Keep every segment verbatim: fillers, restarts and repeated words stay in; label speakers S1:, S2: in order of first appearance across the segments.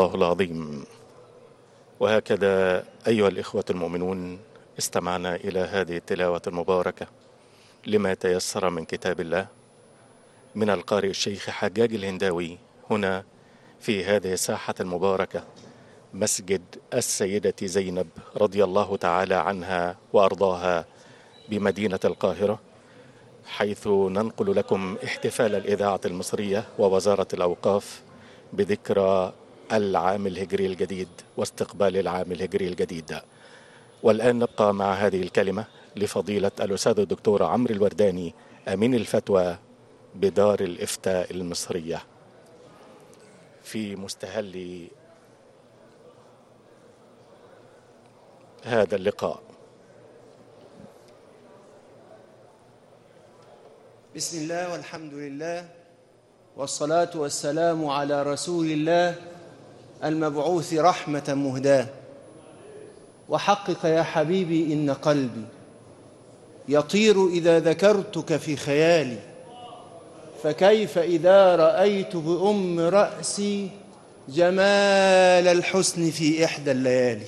S1: الله العظيم. وهكذا أيها الإخوة المؤمنون استمعنا إلى هذه التلاوة المباركة لما تيسر من كتاب الله من القارئ الشيخ حجاج الهنداوي هنا في هذه الساحة المباركة مسجد السيدة زينب رضي الله تعالى عنها وأرضاها بمدينة القاهرة، حيث ننقل لكم احتفال الإذاعة المصرية ووزارة الأوقاف بذكرى العام الهجري الجديد واستقبال العام الهجري الجديد. والآن نبقى مع هذه الكلمة لفضيلة الأستاذ الدكتور عمرو الورداني أمين الفتوى بدار الإفتاء المصرية في مستهل هذا اللقاء.
S2: بسم الله والحمد لله والصلاة والسلام على رسول الله المبعوث رحمة مهداة. وحقق يا حبيبي إن قلبي يطير إذا ذكرتك في خيالي، فكيف إذا رأيت بأم رأسي جمال الحسن في إحدى الليالي.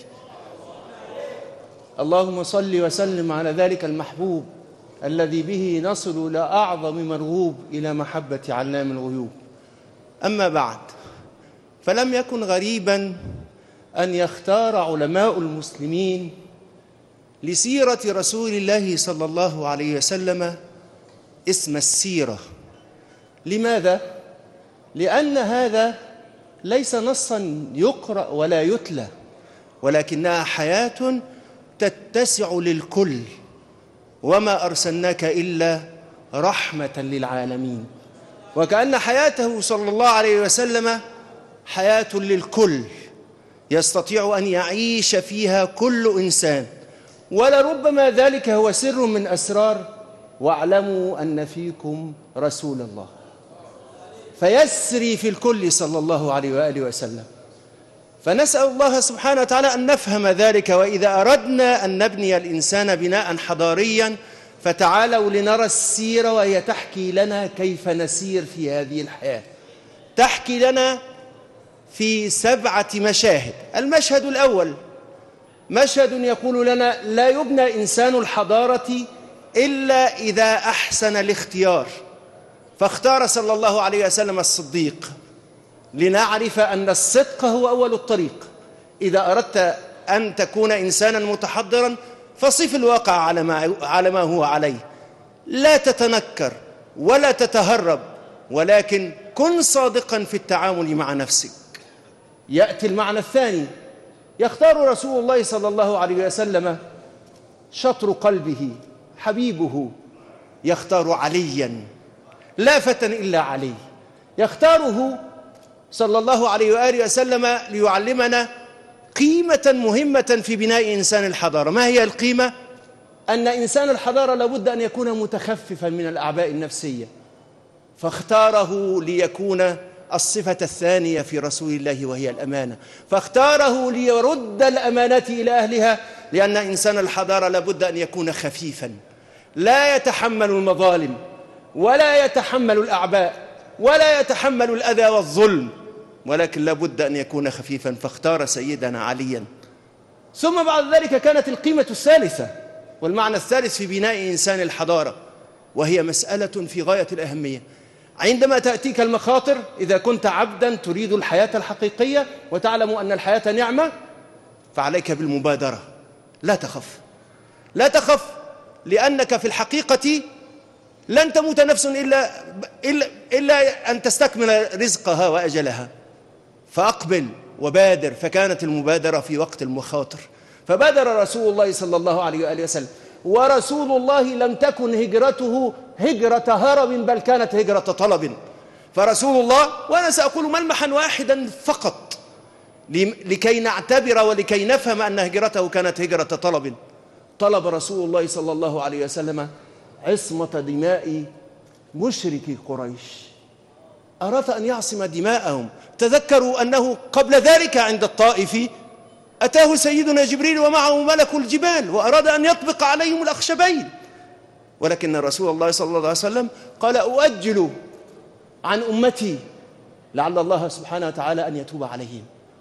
S2: اللهم صل وسلم على ذلك المحبوب الذي به نصل إلى أعظم مرغوب، إلى محبة علام الغيوب. أما بعد، فلم يكن غريبا أن يختار علماء المسلمين لسيرة رسول الله صلى الله عليه وسلم اسم السيرة. لماذا؟ لأن هذا ليس نصا يقرأ ولا يتلى، ولكنها حياة تتسع للكل، وما أرسلناك إلا رحمة للعالمين. وكأن حياته صلى الله عليه وسلم حياة للكل يستطيع أن يعيش فيها كل إنسان، ولربما ذلك هو سر من أسرار واعلموا أن فيكم رسول الله، فيسري في الكل صلى الله عليه وآله وسلم. فنسأل الله سبحانه وتعالى أن نفهم ذلك. وإذا أردنا أن نبني الإنسان بناء حضاريا فتعالوا لنرى السيرة، وهي تحكي لنا كيف نسير في هذه الحياة. تحكي لنا في سبعة مشاهد. المشهد الأول مشهد يقول لنا لا يبنى إنسان الحضارة إلا إذا أحسن الاختيار، فاختار صلى الله عليه وسلم الصديق لنعرف أن الصدق هو أول الطريق. إذا أردت أن تكون إنسانا متحضرا فصف الواقع على ما, على ما هو عليه، لا تتنكر ولا تتهرب، ولكن كن صادقا في التعامل مع نفسك. يأتي المعنى الثاني، يختار رسول الله صلى الله عليه وسلم شطر قلبه حبيبه، يختار عليا لا فتى إلا علي، يختاره صلى الله عليه وآله وسلم ليعلمنا قيمة مهمة في بناء إنسان الحضارة. ما هي القيمة؟ أن إنسان الحضارة لابد أن يكون متخففا من الأعباء النفسية، فاختاره ليكون الصفة الثانية في رسول الله وهي الأمانة، فاختاره ليرد الأمانة إلى أهلها، لأن إنسان الحضارة لابد أن يكون خفيفا، لا يتحمل المظالم ولا يتحمل الأعباء ولا يتحمل الأذى والظلم، ولكن لابد أن يكون خفيفا، فاختار سيدنا عليا. ثم بعد ذلك كانت القيمة الثالثة والمعنى الثالث في بناء إنسان الحضارة، وهي مسألة في غاية الأهمية. عندما تأتيك المخاطر، إذا كنت عبدا تريد الحياة الحقيقية وتعلم أن الحياة نعمة، فعليك بالمبادرة. لا تخف، لا تخف، لأنك في الحقيقة لن تموت نفس إلا, إلا, إلا أن تستكمل رزقها وأجلها، فأقبل وبادر. فكانت المبادرة في وقت المخاطر، فبادر رسول الله صلى الله عليه وآله وسلم. ورسول الله لم تكن هجرته هجرة هرب، بل كانت هجرة طلب. فرسول الله، وأنا سأقول ملمحا واحدا فقط لكي نعتبر ولكي نفهم أن هجرته كانت هجرة طلب، طلب رسول الله صلى الله عليه وسلم عصمة دماء مشركي قريش، أراد أن يعصم دماءهم. تذكروا أنه قبل ذلك عند الطائف أتاه سيدنا جبريل ومعه ملك الجبال وأراد أن يطبق عليهم الأخشبين، ولكن رسول الله صلى الله عليه وسلم قال أؤجل عن أمتي لعل الله سبحانه وتعالى أن يتوب عليهم.